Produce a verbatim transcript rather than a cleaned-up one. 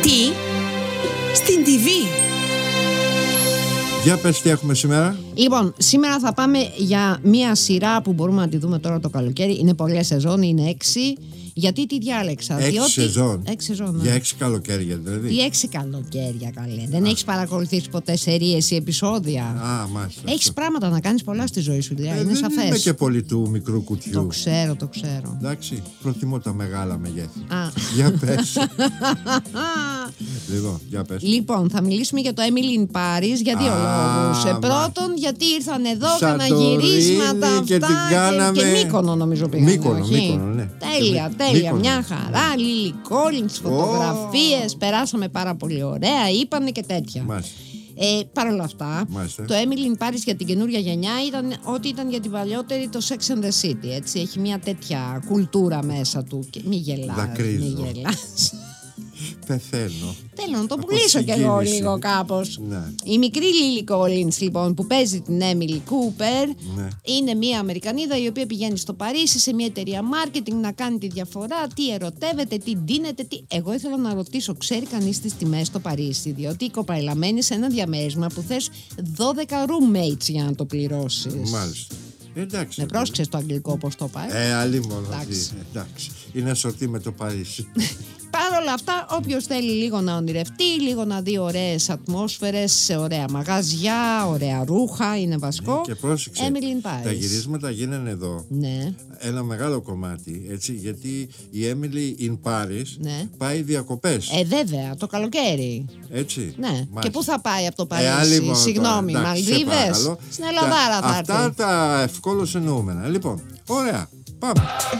Τι? Στην τι βι. Για πες τι έχουμε σήμερα. Λοιπόν, σήμερα θα πάμε για μία σειρά που μπορούμε να τη δούμε τώρα το καλοκαίρι. Είναι πολλές σεζόν, είναι έξι. Γιατί τι διάλεξα? Έξι διότι... σεζόν. Έξι σεζόν, ναι. Για έξι καλοκαίρια δηλαδή. Τι έξι καλοκαίρια, καλέ. Δεν έχεις παρακολουθήσει ποτέ σερίες ή επεισόδια? Α, μάλιστα. Έχεις πράγματα να κάνεις πολλά στη ζωή σου, δηλαδή. Ε, είναι δεν σαφές. είμαι και πολύ του μικρού κουτιού. Το ξέρω, το ξέρω. Εντάξει, προτιμώ τα μεγάλα μεγέθη. Α. Για πες. Λοιπόν, για πες. Λοιπόν, θα μιλήσουμε για το Emily in Paris για δύο Α, λόγους. Ε, μα. Πρώτον, γιατί ήρθαν εδώ, έκανα Σαντορίνη γυρίσματα αυτά και την κάναμε- και Μύκονο νομίζω πήγανε. Μύκονο, όχι? Μύκονο, ναι. Τέλεια, Και τέλεια, Μύκονο. μια χαρά. Λίλι Κόλινς, φωτογραφίες, περάσαμε πάρα πολύ ωραία, είπανε και τέτοια. Μάλιστα. Ε, Παρ' όλα αυτά, Μάλιστα. το Emily in Paris για την καινούργια γενιά ήταν ό,τι ήταν για την παλιότερη το Sex and the City. Έτσι. Έχει μια τέτοια κουλτούρα μέσα του. Και μη γελάς, Δακρύζω. μη γελάς. Πεθαίνω. Θέλω να το Από πουλήσω κι εγώ συγκίνηση. λίγο κάπως. Ναι. Η μικρή Lily Collins λοιπόν που παίζει την Emily Cooper Ναι. είναι μια Αμερικανίδα η οποία πηγαίνει στο Παρίσι σε μια εταιρεία marketing να κάνει τη διαφορά, τι ερωτεύεται, τι ντύνεται, τι... Εγώ ήθελα να ρωτήσω, ξέρει κανείς τις τιμές στο Παρίσι? Διότι η κοπέλα μένει σε ένα διαμέρισμα που θες δώδεκα roommates για να το πληρώσεις. Μάλιστα. Εντάξει. Με πρόσεξες το αγγλικό πώς το πάει. Ε, αλλή μόνο. Εντάξει. τι. Εντάξει. Είναι σωτή με το Παρίσι. Παρ' όλα αυτά, όποιος θέλει λίγο να ονειρευτεί, λίγο να δει ωραίες ατμόσφαιρες, σε ωραία μαγαζιά, ωραία ρούχα, είναι βασικό. Και πρόσεξε. Emily in Paris. Τα γυρίσματα γίνανε εδώ. Ναι. Ένα μεγάλο κομμάτι, έτσι, γιατί η Emily in Paris Ναι. πάει διακοπές. Ε, βέβαια, το καλοκαίρι. Έτσι. Ναι. Μάλιστα. Και πού θα πάει από το Ε, άλλη Παρίσι? μόνο τώρα. Συγγνώμη, Εντάξει, σε Μαλδίβες. παρακαλώ. Στην Ελλαδάρα Τα- θα έρθει. Αυτά τα ευκόλως εννοούμενα. Λοιπόν, ωραία. Πάμε.